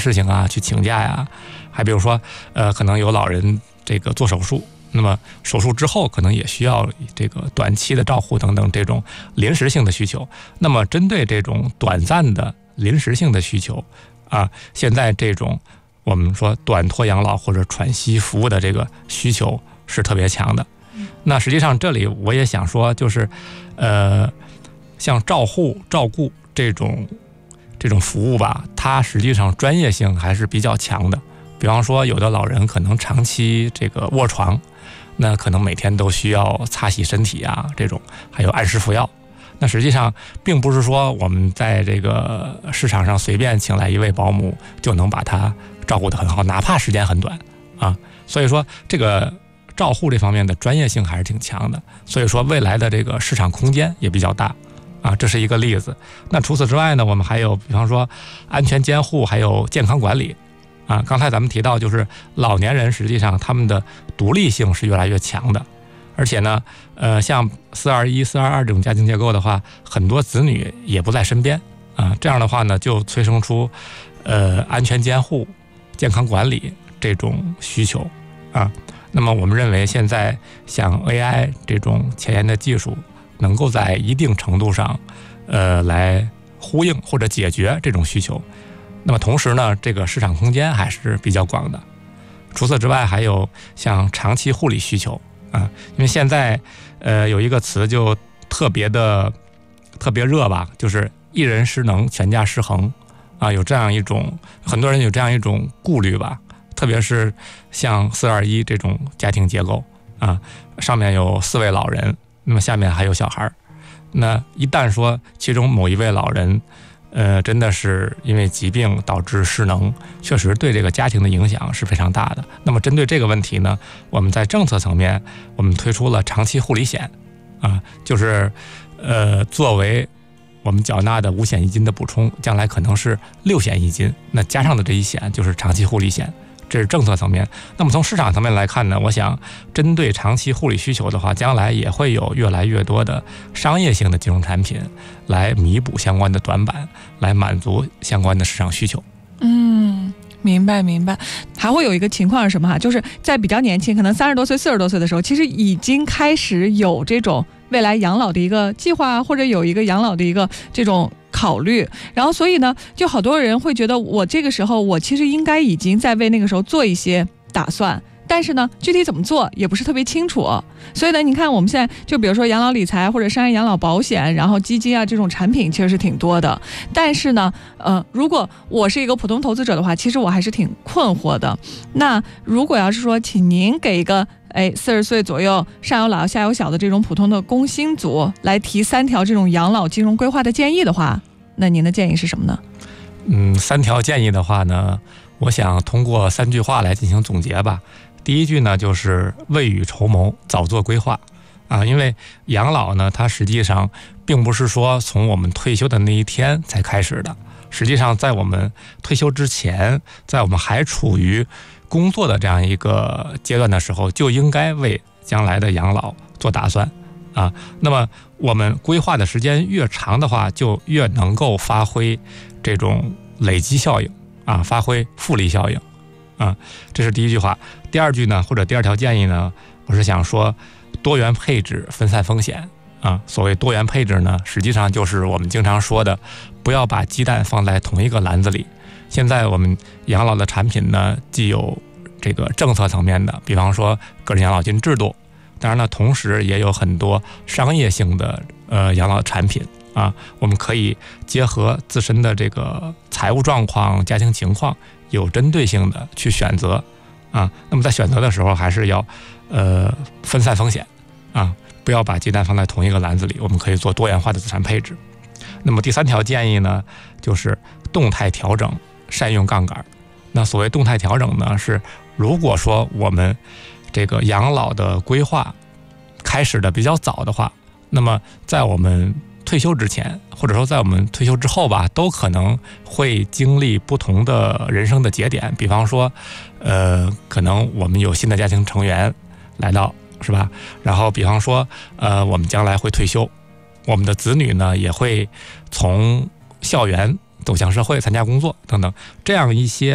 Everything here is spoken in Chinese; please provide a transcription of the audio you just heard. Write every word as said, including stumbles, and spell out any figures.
事情啊去请假呀，还比如说呃可能有老人这个做手术，那么手术之后可能也需要这个短期的照护等等这种临时性的需求。那么针对这种短暂的临时性的需求啊，现在这种我们说短托养老或者喘息服务的这个需求是特别强的。那实际上这里我也想说，就是呃像照护照顾这种这种服务吧，它实际上专业性还是比较强的。比方说有的老人可能长期这个卧床，那可能每天都需要擦洗身体啊，这种还有按时服药。那实际上并不是说我们在这个市场上随便请来一位保姆就能把他照顾得很好，哪怕时间很短啊。所以说这个照护这方面的专业性还是挺强的，所以说未来的这个市场空间也比较大啊，这是一个例子。那除此之外呢，我们还有比方说安全监护，还有健康管理啊。刚才咱们提到，就是老年人实际上他们的独立性是越来越强的。而且呢，呃，像四二一、四二二这种家庭结构的话，很多子女也不在身边啊。这样的话呢，就催生出呃安全监护、健康管理这种需求啊。那么我们认为，现在像 A I 这种前沿的技术，能够在一定程度上，呃，来呼应或者解决这种需求。那么同时呢，这个市场空间还是比较广的。除此之外，还有像长期护理需求。啊，因为现在，呃，有一个词就特别的特别热吧，就是一人失能，全家失衡，啊，有这样一种，很多人有这样一种顾虑吧，特别是像四二一这种家庭结构啊，上面有四位老人，那么下面还有小孩，那一旦说其中某一位老人，呃，真的是因为疾病导致失能，确实对这个家庭的影响是非常大的。那么针对这个问题呢，我们在政策层面，我们推出了长期护理险，啊，就是呃作为我们缴纳的五险一金的补充，将来可能是六险一金，那加上的这一险就是长期护理险。这是政策层面。那么从市场层面来看呢，我想针对长期护理需求的话，将来也会有越来越多的商业性的金融产品来弥补相关的短板，来满足相关的市场需求。 嗯，明白明白。还会有一个情况是什么哈？就是在比较年轻，可能三十多岁、四十多岁的时候，其实已经开始有这种未来养老的一个计划，或者有一个养老的一个这种考虑。然后所以呢，就好多人会觉得，我这个时候我其实应该已经在为那个时候做一些打算。但是呢，具体怎么做也不是特别清楚，所以呢，你看我们现在就比如说养老理财或者商业养老保险，然后基金啊这种产品其实是挺多的。但是呢，呃，如果我是一个普通投资者的话，其实我还是挺困惑的。那如果要是说，请您给一个哎四十岁左右上有老下有小的这种普通的工薪族来提三条这种养老金融规划的建议的话，那您的建议是什么呢？ 嗯，三条建议的话呢，我想通过三句话来进行总结吧。第一句呢，就是未雨绸缪，早做规划啊。因为养老呢，它实际上并不是说从我们退休的那一天才开始的，实际上在我们退休之前，在我们还处于工作的这样一个阶段的时候，就应该为将来的养老做打算啊。那么我们规划的时间越长的话，就越能够发挥这种累积效应啊，发挥复利效应啊，这是第一句话。第二句呢，或者第二条建议呢，我是想说多元配置，分散风险啊。所谓多元配置呢，实际上就是我们经常说的，不要把鸡蛋放在同一个篮子里。现在我们养老的产品呢，既有这个政策层面的，比方说个人养老金制度，当然呢，同时也有很多商业性的呃养老产品啊，我们可以结合自身的这个财务状况、家庭情况，有针对性的去选择啊。那么在选择的时候，还是要呃分散风险啊，不要把鸡蛋放在同一个篮子里。我们可以做多元化的资产配置。那么第三条建议呢，就是动态调整，善用杠杆。那所谓动态调整呢，是如果说我们这个养老的规划开始的比较早的话，那么在我们退休之前，或者说在我们退休之后吧，都可能会经历不同的人生的节点。比方说呃，可能我们有新的家庭成员来到，是吧？然后比方说呃，我们将来会退休，我们的子女呢也会从校园走向社会，参加工作等等，这样一些